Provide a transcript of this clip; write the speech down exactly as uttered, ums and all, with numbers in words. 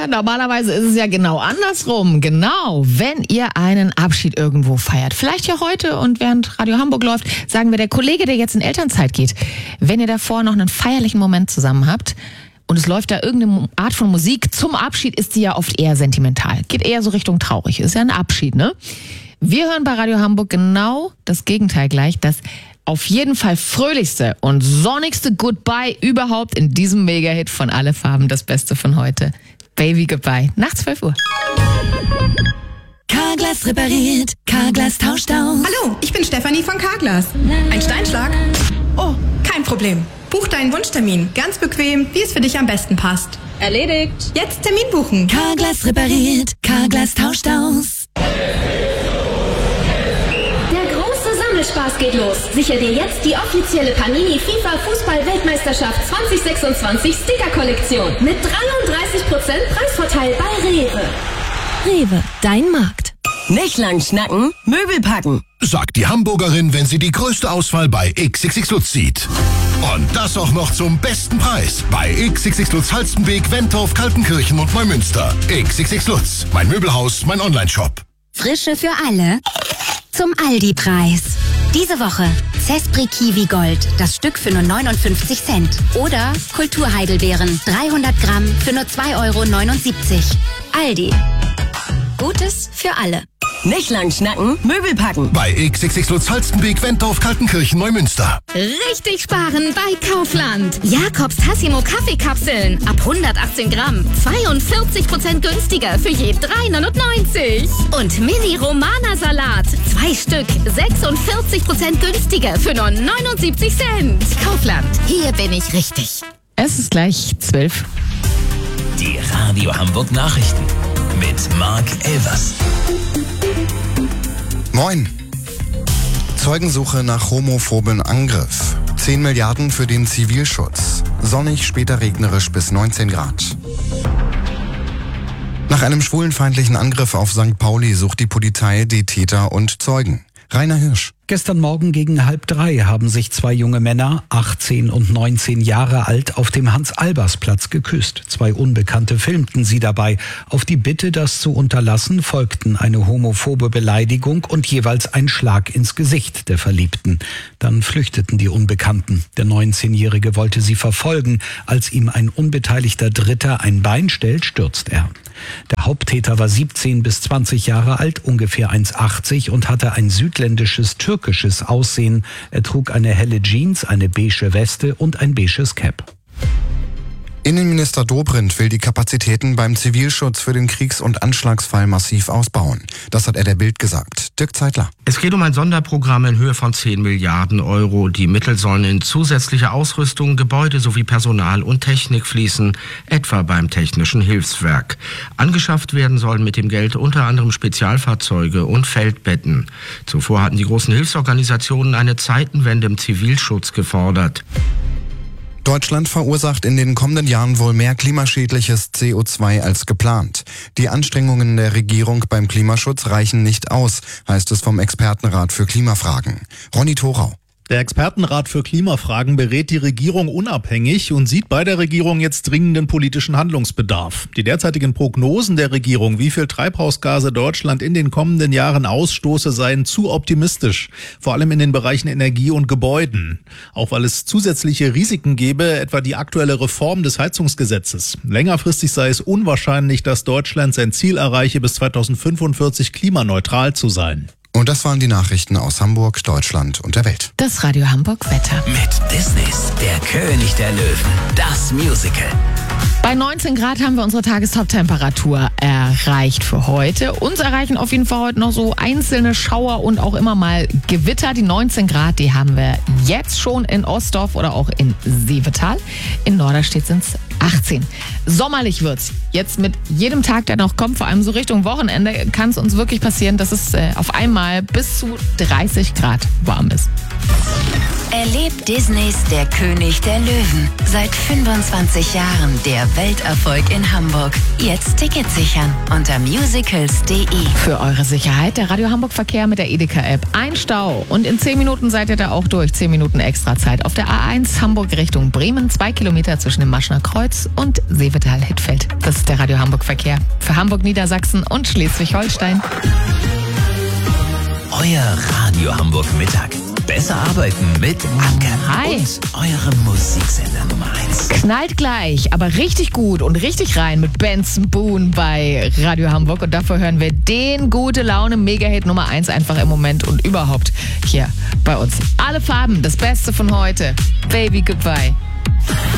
Ja, normalerweise ist es ja genau andersrum. Genau, wenn ihr einen Abschied irgendwo feiert, vielleicht ja heute und während Radio Hamburg läuft, sagen wir, der Kollege, der jetzt in Elternzeit geht, wenn ihr davor noch einen feierlichen Moment zusammen habt und es läuft da irgendeine Art von Musik, zum Abschied ist die ja oft eher sentimental, geht eher so Richtung traurig, ist ja ein Abschied, ne? Wir hören bei Radio Hamburg genau das Gegenteil gleich, das auf jeden Fall fröhlichste und sonnigste Goodbye überhaupt in diesem Mega-Hit von Alle Farben, das Beste von heute. Baby Goodbye, nach zwölf Uhr. Carglass repariert, Carglass tauscht aus. Hallo, ich bin Stefanie von Carglass. Ein Steinschlag? Oh, kein Problem. Buch deinen Wunschtermin, ganz bequem, wie es für dich am besten passt. Erledigt. Jetzt Termin buchen. Carglass repariert, Carglass tauscht aus. Spaß geht los. Sicher dir jetzt die offizielle Panini FIFA Fußball-Weltmeisterschaft zwanzig sechsundzwanzig Sticker-Kollektion mit dreiunddreißig Prozent Preisvorteil bei Rewe. Rewe, dein Markt. Nicht lang schnacken, Möbel packen. Sagt die Hamburgerin, wenn sie die größte Auswahl bei X X X Lutz sieht. Und das auch noch zum besten Preis. Bei X X X Lutz Halstenbek, Wentorf, Kaltenkirchen und Neumünster. X X X Lutz, mein Möbelhaus, mein Onlineshop. Frische für alle zum Aldi-Preis. Diese Woche Cespri Kiwi Gold, das Stück für nur neunundfünfzig Cent. Oder Kulturheidelbeeren, dreihundert Gramm für nur zwei Euro neunundsiebzig. Aldi. Gutes für alle. Nicht lang schnacken, Möbel packen. Bei X X X Lutz Halstenbek, Wentorf, Kaltenkirchen, Neumünster. Richtig sparen bei Kaufland. Jakobs Tassimo Kaffeekapseln ab hundertachtzehn Gramm. zweiundvierzig Prozent günstiger für je drei neunundneunzig. Und Mini Romana Salat. Zwei Stück. sechsundvierzig Prozent günstiger für nur neunundsiebzig Cent. Kaufland. Hier bin ich richtig. Es ist gleich zwölf. Die Radio Hamburg Nachrichten mit Marc Elvers. Moin. Zeugensuche nach homophoben Angriff. zehn Milliarden für den Zivilschutz. Sonnig, später regnerisch bis neunzehn Grad. Nach einem schwulenfeindlichen Angriff auf Sankt Pauli sucht die Polizei die Täter und Zeugen. Rainer Hirsch. Gestern Morgen gegen halb drei haben sich zwei junge Männer, achtzehn und neunzehn Jahre alt, auf dem Hans-Albers-Platz geküsst. Zwei Unbekannte filmten sie dabei. Auf die Bitte, das zu unterlassen, folgten eine homophobe Beleidigung und jeweils ein Schlag ins Gesicht der Verliebten. Dann flüchteten die Unbekannten. Der neunzehnjährige wollte sie verfolgen. Als ihm ein unbeteiligter Dritter ein Bein stellt, stürzt er. Der Haupttäter war siebzehn bis zwanzig Jahre alt, ungefähr eins Komma achtzig und hatte ein südländisches, türkisches Aussehen. Er trug eine helle Jeans, eine beige Weste und ein beiges Cap. Innenminister Dobrindt will die Kapazitäten beim Zivilschutz für den Kriegs- und Anschlagsfall massiv ausbauen. Das hat er der Bild gesagt. Dirk Zeitler. Es geht um ein Sonderprogramm in Höhe von zehn Milliarden Euro. Die Mittel sollen in zusätzliche Ausrüstung, Gebäude sowie Personal und Technik fließen, etwa beim Technischen Hilfswerk. Angeschafft werden sollen mit dem Geld unter anderem Spezialfahrzeuge und Feldbetten. Zuvor hatten die großen Hilfsorganisationen eine Zeitenwende im Zivilschutz gefordert. Deutschland verursacht in den kommenden Jahren wohl mehr klimaschädliches C O zwei als geplant. Die Anstrengungen der Regierung beim Klimaschutz reichen nicht aus, heißt es vom Expertenrat für Klimafragen. Ronny Thorau. Der Expertenrat für Klimafragen berät die Regierung unabhängig und sieht bei der Regierung jetzt dringenden politischen Handlungsbedarf. Die derzeitigen Prognosen der Regierung, wie viel Treibhausgase Deutschland in den kommenden Jahren ausstoße, seien zu optimistisch. Vor allem in den Bereichen Energie und Gebäuden. Auch weil es zusätzliche Risiken gäbe, etwa die aktuelle Reform des Heizungsgesetzes. Längerfristig sei es unwahrscheinlich, dass Deutschland sein Ziel erreiche, bis zweitausendfünfundvierzig klimaneutral zu sein. Und das waren die Nachrichten aus Hamburg, Deutschland und der Welt. Das Radio Hamburg Wetter. Mit Disneys Der König der Löwen, das Musical. Bei neunzehn Grad haben wir unsere Tagestop-Temperatur erreicht für heute. Uns erreichen auf jeden Fall heute noch so einzelne Schauer und auch immer mal Gewitter. Die neunzehn Grad, die haben wir jetzt schon in Ostdorf oder auch in Seevetal. In Norderstedt sind es achtzehn. Sommerlich wird's. Jetzt mit jedem Tag, der noch kommt, vor allem so Richtung Wochenende, kann es uns wirklich passieren, dass es äh, auf einmal bis zu dreißig Grad warm ist. Erlebt Disneys Der König der Löwen. Seit fünfundzwanzig Jahren der Welterfolg in Hamburg. Jetzt Tickets sichern unter musicals punkt de. Für eure Sicherheit der Radio Hamburg Verkehr mit der Edeka-App. Ein Stau und in zehn Minuten seid ihr da auch durch. zehn Minuten extra Zeit. Auf der A eins Hamburg Richtung Bremen. Zwei Kilometer zwischen dem Maschner Kreuz und Seevetal-Hittfeld. Das ist der Radio Hamburg Verkehr. Für Hamburg, Niedersachsen und Schleswig-Holstein. Euer Radio Hamburg Mittag. Besser arbeiten mit Anke Hi. und eurem Musiksender Nummer eins. Knallt gleich, aber richtig gut und richtig rein mit Benson Boone bei Radio Hamburg. Und dafür hören wir den gute Laune Mega-Hit Nummer eins einfach im Moment und überhaupt hier bei uns. Alle Farben, das Beste von heute. Baby, goodbye.